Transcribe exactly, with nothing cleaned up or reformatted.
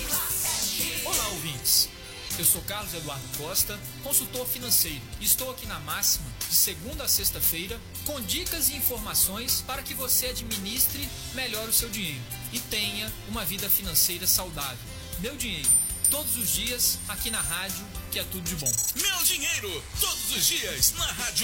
Olá, ouvintes. Eu sou Carlos Eduardo Costa, consultor financeiro. Estou aqui na Máxima, de segunda a sexta-feira, com dicas e informações para que você administre melhor o seu dinheiro e tenha uma vida financeira saudável. Meu dinheiro, todos os dias, aqui na rádio, que é tudo de bom. Meu dinheiro, todos os dias, na rádio.